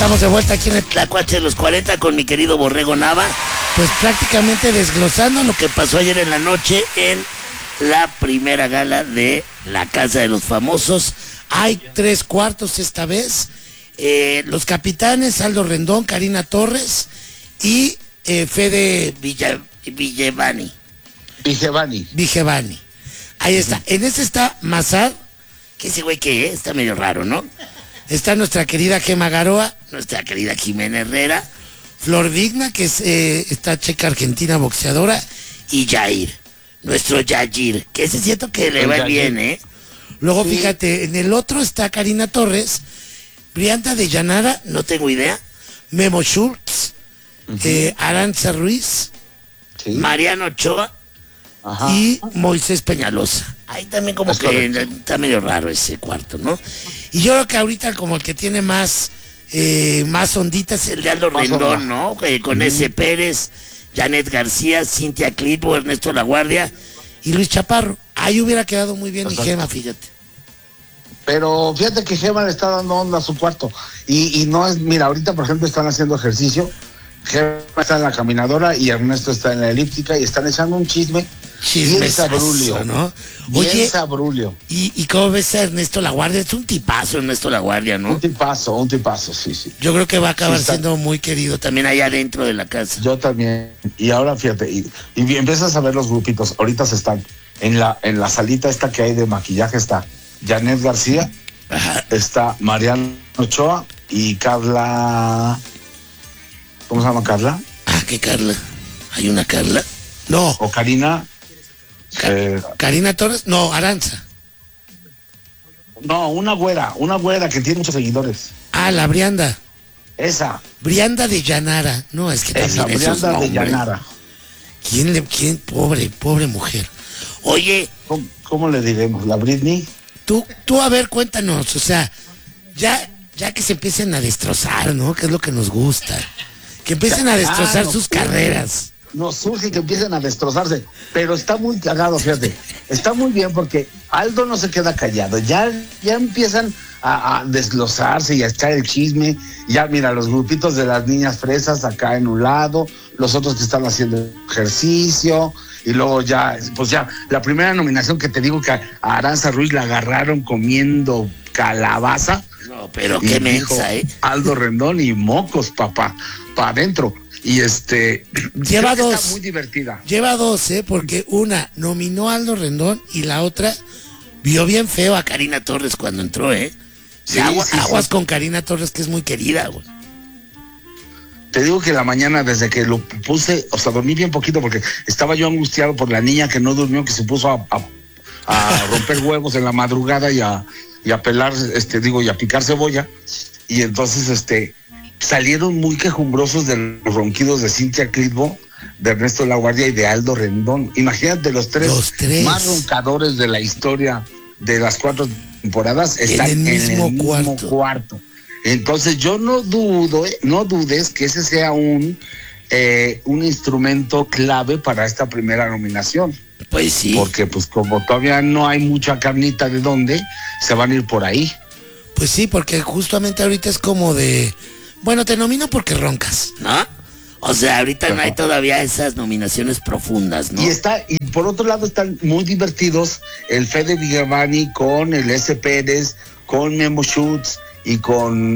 estamos de vuelta aquí en el Tlacuache de los 40 con mi querido Borrego Nava, pues prácticamente desglosando lo que pasó ayer en la noche en la primera gala de la Casa de los Famosos. Hay 3/4 esta vez. Los capitanes, Aldo Rendón, Karina Torres y Fede Vigevani. Ahí está. En ese está Mazar, que ese güey que está medio raro, ¿no? Está nuestra querida Gema Garoa, nuestra querida Jimena Herrera, Flor Digna, que es esta checa argentina boxeadora, y Jair, nuestro Yair, que ese siento que le va bien, ¿eh? Luego, sí. Fíjate, en el otro está Karina Torres, Brianda de Llanara, no tengo idea, Memo Schultz, Aranza Ruiz, sí. Mariano Ochoa, y Moisés Peñalosa. Ahí también como es que correcto. Está medio raro ese cuarto, ¿no? Y yo creo que ahorita como el que tiene más onditas es el de Aldo Rendón, ¿no? Con ese Pérez, Janet García, Cintia Clitbo, Ernesto Laguardia y Luis Chaparro. Ahí hubiera quedado muy bien. Exacto. Y Gema, fíjate. Pero fíjate que Gema le está dando onda a su cuarto. Y no es, mira, ahorita por ejemplo están haciendo ejercicio. Gema está en la caminadora y Ernesto está en la elíptica y están echando un chisme. Bien sabrulio, ¿no? Bien sabrulio. ¿Y cómo ves a Ernesto Laguardia? Es un tipazo Ernesto Laguardia, ¿no? Un tipazo, sí. Yo creo que va a acabar siendo muy querido también allá adentro de la casa. Yo también. Y ahora fíjate, y empiezas a ver los grupitos. Ahorita se están en la salita esta que hay de maquillaje. Está Janet García, está Mariano Ochoa y Carla. ¿Cómo se llama Carla? ¿Qué Carla? ¿Hay una Carla? No. O Karina. Karina Torres, no, Aranza. No, una güera que tiene muchos seguidores. La Brianda. Esa. Brianda de Llanara. No, es que esa, también Brianda de Llanara. ¿Quién? Pobre mujer. Oye. ¿Cómo le diremos? ¿La Britney? Tú a ver, cuéntanos, o sea, ya que se empiecen a destrozar, ¿no? Que es lo que nos gusta. Que empiecen a destrozar sus carreras. Nos surge que empiecen a destrozarse, pero está muy cagado, fíjate, está muy bien porque Aldo no se queda callado, ya empiezan a desglosarse y a echar el chisme, ya mira, los grupitos de las niñas fresas acá en un lado, los otros que están haciendo ejercicio, y luego pues ya, la primera nominación que te digo que a Aranza Ruiz la agarraron comiendo calabaza. No, pero qué mensa, Aldo Rendón y mocos, papá, para adentro. Y lleva dos. Está muy divertida. Lleva dos, porque una nominó a Aldo Rendón y la otra vio bien feo a Karina Torres cuando entró, Sí, aguas con Karina Torres, que es muy querida, güey. Te digo que la mañana, desde que lo puse, o sea, dormí bien poquito porque estaba yo angustiado por la niña que no durmió, que se puso a romper huevos en la madrugada y a pelar, y a picar cebolla. Y entonces, salieron muy quejumbrosos de los ronquidos de Cintia Clitbo, de Ernesto Laguardia y de Aldo Rendón. Imagínate, los tres más roncadores de la historia de las 4 temporadas están en el mismo cuarto. Entonces yo no dudes que ese sea un instrumento clave para esta primera nominación. Pues sí. Porque pues como todavía no hay mucha carnita de dónde, se van a ir por ahí. Pues sí, porque justamente ahorita es como de... Bueno, te nomino porque roncas, ¿no? O sea, ahorita no hay todavía esas nominaciones profundas, ¿no? Y por otro lado están muy divertidos el Fede Vigevani con el S. Pérez, con Memo Schultz y con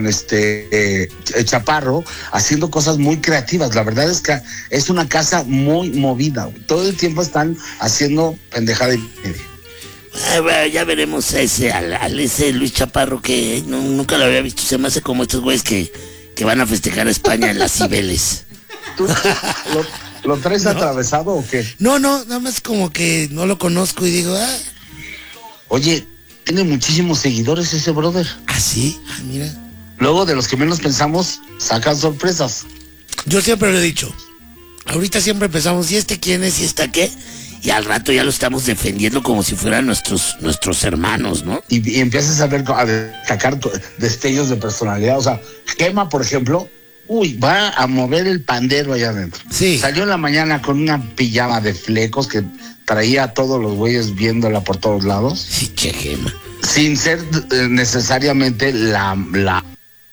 Chaparro, haciendo cosas muy creativas. La verdad es que es una casa muy movida. Todo el tiempo están haciendo pendejada y media. Bueno, ya veremos ese Luis Chaparro, que nunca lo había visto. Se me hace como estos güeyes que van a festejar a España en las Cibeles. ¿Tú lo traes atravesado o qué? No, nada más como que no lo conozco y digo, Oye, tiene muchísimos seguidores ese brother. ¿Ah, sí? Mira. Luego, de los que menos pensamos, sacan sorpresas. Yo siempre lo he dicho. Ahorita siempre empezamos, ¿y quién es? ¿Y esta qué? Y al rato ya lo estamos defendiendo como si fueran nuestros hermanos, ¿no? Y empiezas a sacar destellos de personalidad. O sea, Gema, por ejemplo, va a mover el pandero allá adentro. Sí. Salió en la mañana con una pijama de flecos que traía a todos los güeyes viéndola por todos lados. Sí, che Gema. Sin ser necesariamente la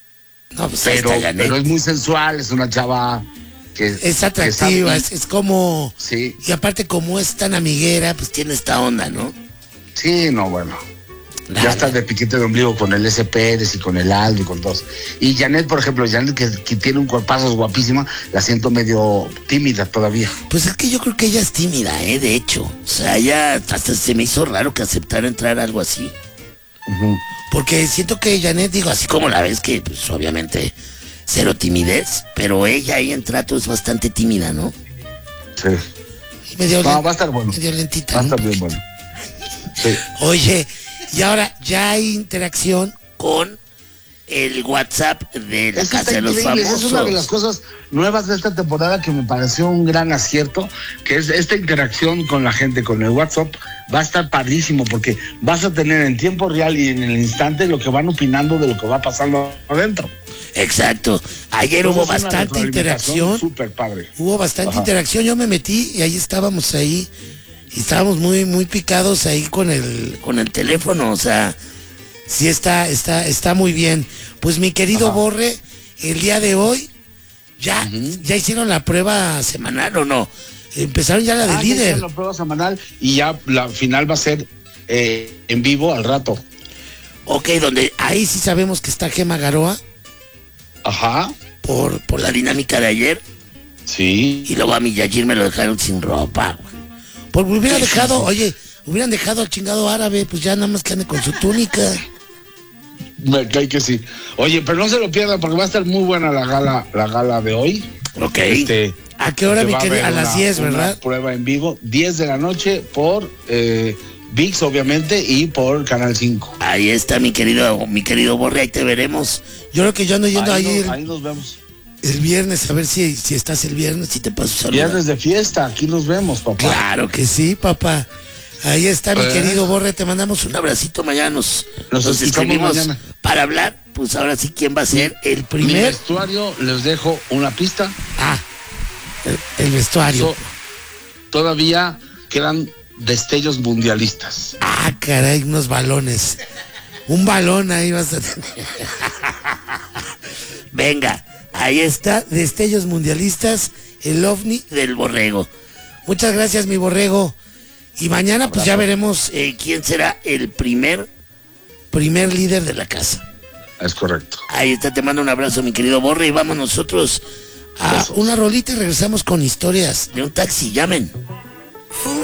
No, pues ahí está Janet. Pero es muy sensual, es una chava que es atractiva, que es como... Sí. Y aparte como es tan amiguera, pues tiene esta onda, ¿no? Sí, no, bueno. Nada. Ya está de piquete de ombligo con el S. Pérez y con el Aldo y con todos. Y Janet, por ejemplo, Janet que tiene un cuerpazo guapísima, la siento medio tímida todavía. Pues es que yo creo que ella es tímida, de hecho. O sea, ella hasta se me hizo raro que aceptara entrar a algo así. Uh-huh. Porque siento que Janet, digo, así como la ves, que pues obviamente cero timidez, pero ella ahí en trato es bastante tímida, ¿no? Sí. Y medio va a estar bueno. medio lentita. Va a ¿no? estar bien bueno. Sí. Oye, y ahora ya hay interacción con el WhatsApp de la Casa de los Famosos. Es una de las cosas nuevas de esta temporada que me pareció un gran acierto, que es esta interacción con la gente, con el WhatsApp. Va a estar padrísimo porque vas a tener en tiempo real y en el instante lo que van opinando de lo que va pasando adentro. Exacto. Ayer hubo bastante interacción. Súper padre. Hubo bastante interacción. Yo me metí y ahí estábamos ahí. Y estábamos muy picados ahí con el teléfono. O sea, sí está muy bien. Pues mi querido Borre, el día de hoy, ya hicieron la prueba semanal, ¿o no? Empezaron ya la de líder. Ya hicieron la prueba semanal y ya la final va a ser en vivo al rato. Ok, donde ahí sí sabemos que está Gema Garoa. Ajá. Por la dinámica de ayer. Sí. Y luego a mi Yajir me lo dejaron sin ropa, güey. Porque hubieran dejado, hubieran dejado al chingado árabe, pues ya nada más que ande con su túnica. Me cae que sí. Oye, pero no se lo pierdan porque va a estar muy buena la gala de hoy. Ok. ¿A qué hora, mi querido? A las 10, ¿verdad? Prueba en vivo, 10 de la noche por ViX, obviamente, y por Canal 5. Ahí está, mi querido Borre, ahí te veremos. Yo creo que yo ando yendo ahí nos vemos. El viernes, a ver si estás el viernes, si te paso a saludar. Viernes de fiesta, aquí nos vemos, papá. Claro que sí, papá. Ahí está, mi querido Borre, te mandamos un abracito, mañana nos escribimos mañana para hablar, pues ahora sí, ¿quién va a ser el primer? Mi vestuario, les dejo una pista. El vestuario. Todavía quedan destellos mundialistas. Caray, unos balones. Un balón ahí vas a tener. Venga, ahí está, destellos mundialistas, el ovni del borrego. Muchas gracias, mi borrego. Y mañana pues ya veremos quién será el primer líder de la casa. Es correcto. Ahí está, te mando un abrazo, mi querido Borre, y vamos nosotros a una rolita y regresamos con historias de un taxi. Llamen.